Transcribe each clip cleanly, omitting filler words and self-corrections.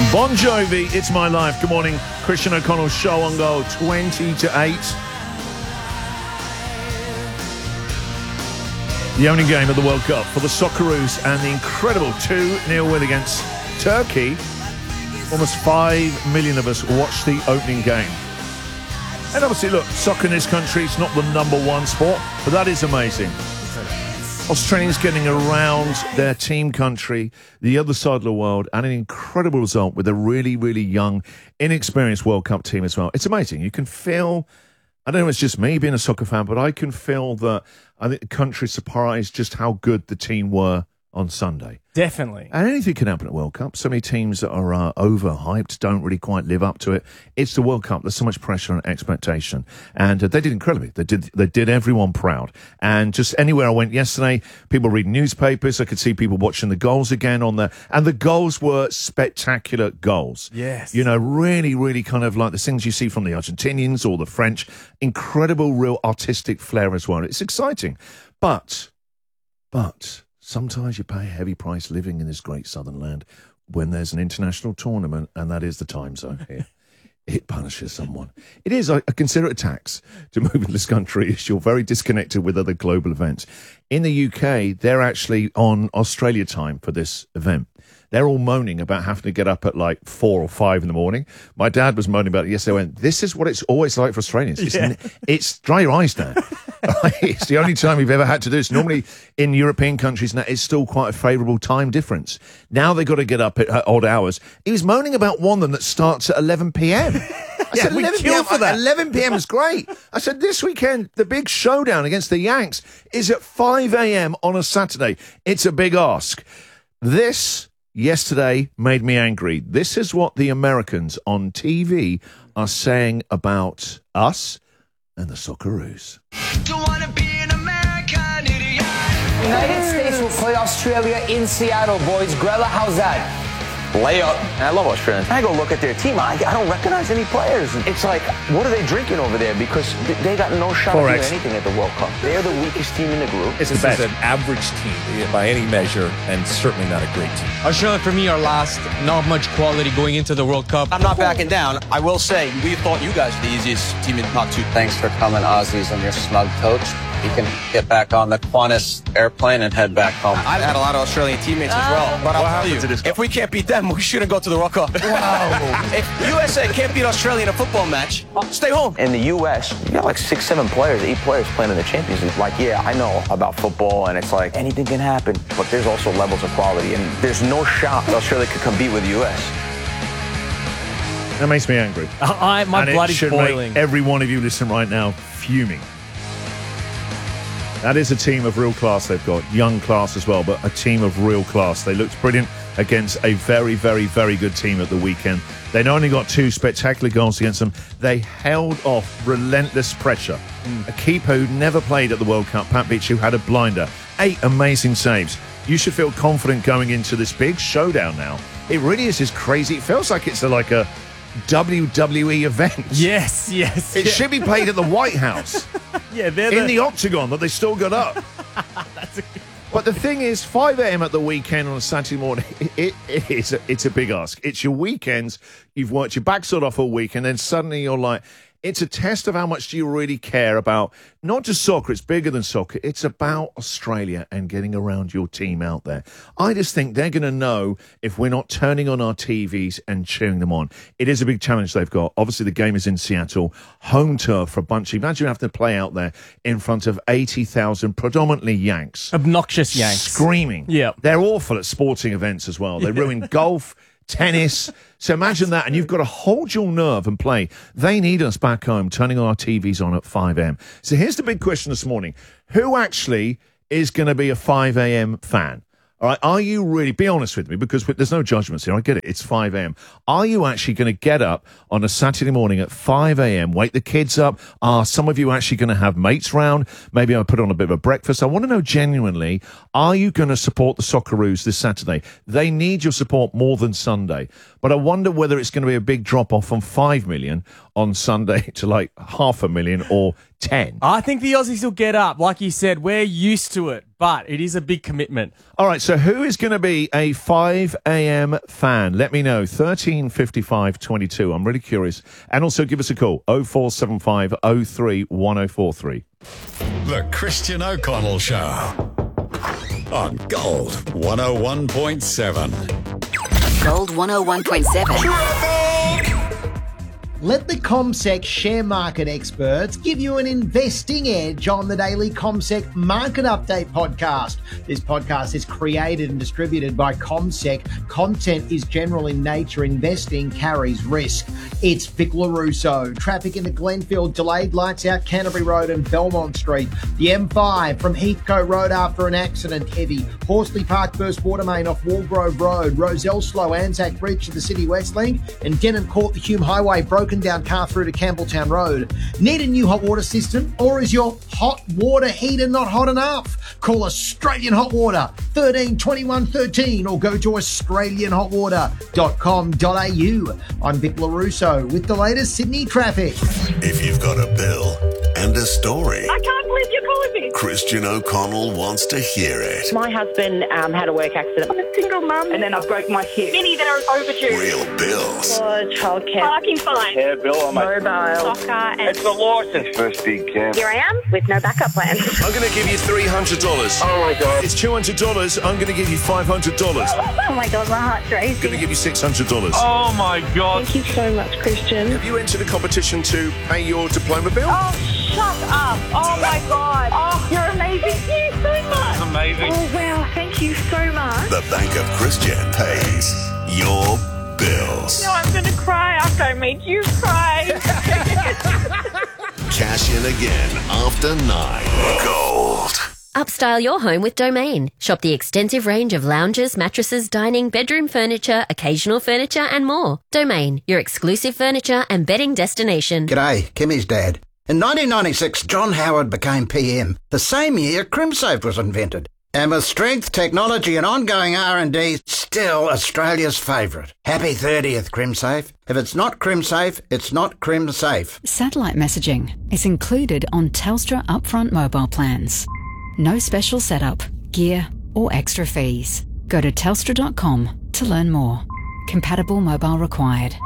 Bon Jovi, It's My Life. Good morning. Christian O'Connell's show on goal, 20-8. The only game of the World Cup for the Socceroos and the incredible 2-0 win against Turkey. Almost 5 million of us watched the opening game. And obviously, look, soccer in this country is not the number one sport, but that is amazing. Australians getting around their team country, the other side of the world, and an incredible result with a really, really young, inexperienced World Cup team as well. It's amazing. You can feel, I don't know if it's just me being a soccer fan, but I can feel that I think the country surprised just how good the team were on Sunday. Definitely. And anything can happen at World Cup. So many teams that are overhyped, don't really quite live up to it. It's the World Cup. There's so much pressure and expectation. And they did incredibly. They did everyone proud. And just anywhere I went yesterday, people reading newspapers. I could see people watching the goals again on there. And the goals were spectacular goals. Yes. You know, really, really kind of like the things you see from the Argentinians or the French. Incredible, real artistic flair as well. It's exciting. But sometimes you pay a heavy price living in this great southern land when there's an international tournament, and that is the time zone here. It punishes someone. It is. I consider it a tax to move in this country as you're very disconnected with other global events. In the UK, they're actually on Australia time for this event. They're all moaning about having to get up at like 4 or 5 in the morning. My dad was moaning about it yesterday. Went, this is what it's always like for Australians. It's dry your eyes now. It's the only time we've ever had to do this. Normally in European countries now, it's still quite a favourable time difference. Now they've got to get up at odd hours. He was moaning about one of them that starts at 11 p.m. I said, 11 p.m. for that. 11 p.m. is great. I said, this weekend, the big showdown against the Yanks is at 5 a.m. on a Saturday. It's a big ask. This yesterday made me angry. This is what the Americans on TV are saying about us and the Socceroos. Don't wanna be an American idiot. United States will play Australia in Seattle, boys. Grella, how's that? Layup. And I love Australians. I go look at their team. I don't recognize any players. It's like, what are they drinking over there? Because they got no shot at doing anything at the World Cup. They're the weakest team in the group. This is an average team by any measure, and certainly not a great team. Australia, for me, are last. Not much quality going into the World Cup. I'm not backing down. I will say, we thought you guys were the easiest team in not two. Thanks for coming, Aussies, on your smug coach. You can get back on the Qantas airplane and head back home. I've had a lot of Australian teammates as well, but I'll tell you, if we can't beat them, we shouldn't go to the World Cup. Wow. If USA can't beat Australia in a football match, stay home. In the U.S., you got like 6, 7 players, 8 players playing in the Champions League. Like, yeah, I know about football, and it's like anything can happen, but there's also levels of quality, and there's no shot Australia could compete with the U.S. That makes me angry. My blood is boiling. Make every one of you listen right now fuming. That is a team of real class they've got. Young class as well, but a team of real class. They looked brilliant against a very, very, very good team at the weekend. They not only got 2 spectacular goals against them, they held off relentless pressure. A keeper who never played at the World Cup, Pat Beach, who had a blinder. 8 amazing saves. You should feel confident going into this big showdown now. It really is just crazy. It feels like it's like a WWE event. Yes. It should be played at the White House. Yeah, in the octagon that they still got up. But the thing is, 5 a.m. at the weekend on a Saturday morning, it's a big ask. It's your weekends. You've worked your backside off all week, and then suddenly you're like, it's a test of how much do you really care about not just soccer, it's bigger than soccer. It's about Australia and getting around your team out there. I just think they're going to know if we're not turning on our TVs and cheering them on. It is a big challenge they've got. Obviously, the game is in Seattle, home turf for a bunch. Imagine having to play out there in front of 80,000, predominantly Yanks. Obnoxious Yanks. Screaming. Yeah. They're awful at sporting events as well. They ruin golf, tennis. So imagine that, and you've got to hold your nerve and play. They need us back home, turning our TVs on at 5 a.m. So here's the big question this morning. Who actually is going to be a 5 a.m. fan? All right, are you really, be honest with me, because there's no judgments here, I get it, it's 5 a.m. Are you actually going to get up on a Saturday morning at 5 a.m., wake the kids up? Are some of you actually going to have mates round? Maybe I'll put on a bit of a breakfast. I want to know genuinely, are you going to support the Socceroos this Saturday? They need your support more than Sunday. But I wonder whether it's going to be a big drop-off from 5 million on Sunday to like 500,000 or 10. I think the Aussies will get up. Like you said, we're used to it, but it is a big commitment. All right, so who is going to be a 5 a.m. fan? Let me know. 13 55 22. I'm really curious. And also give us a call. 0475 03 1043. The Christian O'Connell Show on Gold 101.7. Gold 101.7. Let the CommSec share market experts give you an investing edge on the daily CommSec Market Update podcast. This podcast is created and distributed by CommSec. Content is general in nature. Investing carries risk. It's Vic LaRusso. Traffic into Glenfield, delayed lights out Canterbury Road and Belmont Street. The M5 from Heathcote Road after an accident, heavy. Horsley Park burst water main off Walgrove Road. Roselle Slow Anzac Bridge to the City West Link. And Denham Court, the Hume Highway, broken down car through to Campbelltown Road. Need a new hot water system, or is your hot water heater not hot enough? Call Australian Hot Water 13 21 13 or go to australianhotwater.com.au. I'm Vic LaRusso with the latest Sydney traffic. If you've got a bill and a story, I can't believe you're calling me. Christian O'Connell wants to hear it. My husband had a work accident. I'm a single mum, and then I broke my hip. Many that are overdue. Real bills. Childcare. Parking fine. Yeah, bill on my mobile. Soccer. And it's the license. First big camp. Here I am with no backup plan. I'm going to give you $300. Oh my God. It's $200. I'm going to give you $500. Oh my God, my heart's racing. I'm going to give you $600. Oh my God. Thank you so much, Christian. Have you entered a competition to pay your diploma bill? Oh, shut up. Oh my God. Oh, you're amazing. Thank you so much. Amazing. Oh wow, thank you so much. The Bank of Christian pays your bills. No, I'm going to cry after I made you cry. Cash in again after 9. Gold. Upstyle your home with Domain. Shop the extensive range of lounges, mattresses, dining, bedroom furniture, occasional furniture and more. Domain, your exclusive furniture and bedding destination. G'day, Kimmy's dad. In 1996, John Howard became PM. The same year, CrimSafe was invented. And with strength, technology and ongoing R&D, still Australia's favourite. Happy 30th, CrimSafe. If it's not CrimSafe, it's not CrimSafe. Satellite messaging is included on Telstra upfront mobile plans. No special setup, gear or extra fees. Go to telstra.com to learn more. Compatible mobile required.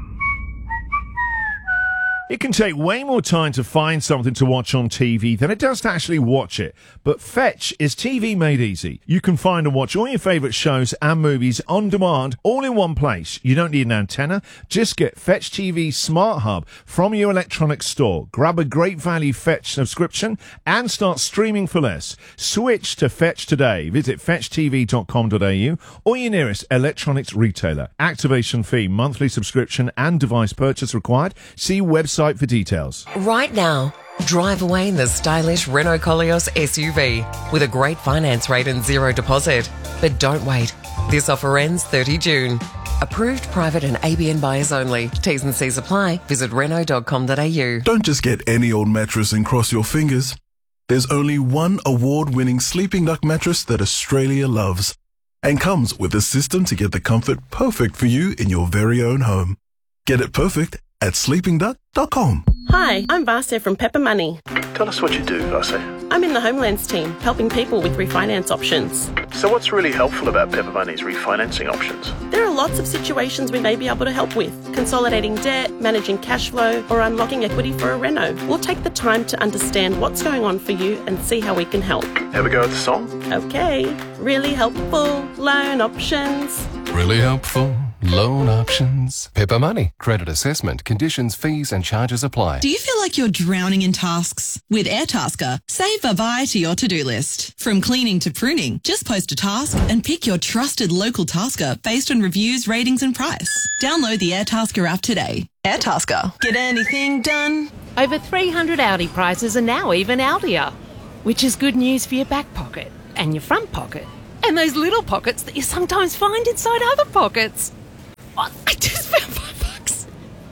It can take way more time to find something to watch on TV than it does to actually watch it. But Fetch is TV made easy. You can find and watch all your favourite shows and movies on demand, all in one place. You don't need an antenna. Just get Fetch TV Smart Hub from your electronics store. Grab a great value Fetch subscription and start streaming for less. Switch to Fetch today. Visit fetchtv.com.au or your nearest electronics retailer. Activation fee, monthly subscription and device purchase required. See website for details. Right now, drive away in the stylish Renault Koleos SUV with a great finance rate and zero deposit. But don't wait. This offer ends 30 June. Approved private and ABN buyers only. T's and C's apply. Visit Renault.com.au. Don't just get any old mattress and cross your fingers. There's only one award-winning Sleeping Duck mattress that Australia loves and comes with a system to get the comfort perfect for you in your very own home. Get it perfect at sleepingduck.com. Hi, I'm Vasya from Pepper Money. Tell us what you do, Vasya. I'm in the Homelands team, helping people with refinance options. So what's really helpful about Pepper Money's refinancing options? There are lots of situations we may be able to help with. Consolidating debt, managing cash flow, or unlocking equity for a reno. We'll take the time to understand what's going on for you and see how we can help. Have a go at the song? Okay. Really helpful loan options. Really helpful loan options. Pepper Money. Credit assessment. Conditions, fees and charges apply. Do you feel like you're drowning in tasks? With Airtasker, save variety your to-do list. From cleaning to pruning, just post a task and pick your trusted local tasker based on reviews, ratings and price. Download the Airtasker app today. Airtasker. Get anything done? Over 300 Audi prizes are now even Audier, which is good news for your back pocket and your front pocket and those little pockets that you sometimes find inside other pockets. Oh, I just found $5.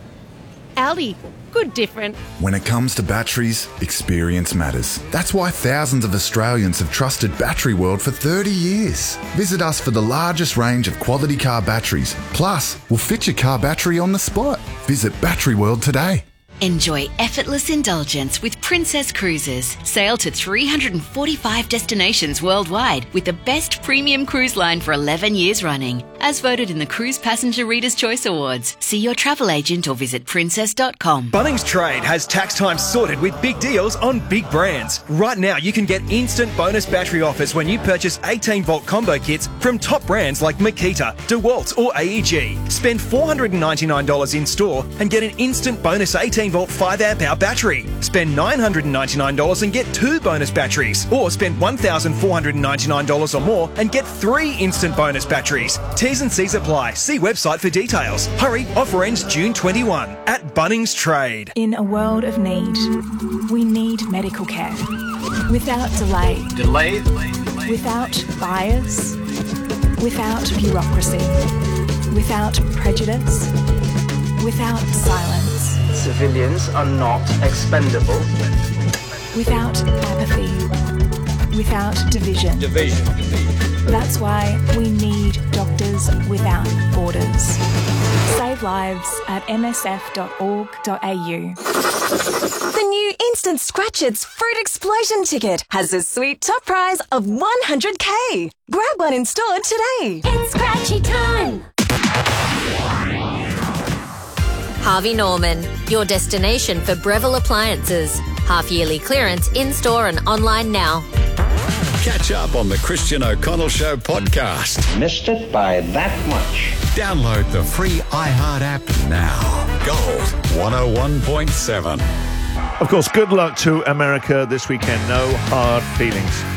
Audi, good different. When it comes to batteries, experience matters. That's why thousands of Australians have trusted Battery World for 30 years. Visit us for the largest range of quality car batteries. Plus, we'll fit your car battery on the spot. Visit Battery World today. Enjoy effortless indulgence with Princess Cruises. Sail to 345 destinations worldwide with the best premium cruise line for 11 years running. As voted in the Cruise Passenger Reader's Choice Awards. See your travel agent or visit princess.com. Bunnings Trade has tax time sorted with big deals on big brands. Right now, you can get instant bonus battery offers when you purchase 18-volt combo kits from top brands like Makita, DeWalt or AEG. Spend $499 in store and get an instant bonus 18-volt 5-amp-hour battery. Spend $999 and get 2 bonus batteries. Or spend $1,499 or more and get 3 instant bonus batteries. T's and C's apply. See website for details. Hurry, offer ends June 21 at Bunnings Trade. In a world of need, we need medical care. Without delay. Without bias. Without bureaucracy. Without prejudice. Without silence. Civilians are not expendable. Without apathy. Without division. That's why we need Doctors Without Borders. Save lives at msf.org.au. The new Instant Scratchers Fruit Explosion ticket has a sweet top prize of $100K. Grab one in store today. It's scratchy time! Harvey Norman, your destination for Breville appliances. Half-yearly clearance in-store and online now. Catch up on the Christian O'Connell Show podcast. Missed it by that much. Download the free iHeart app now. Gold 101.7. Of course, good luck to America this weekend. No hard feelings.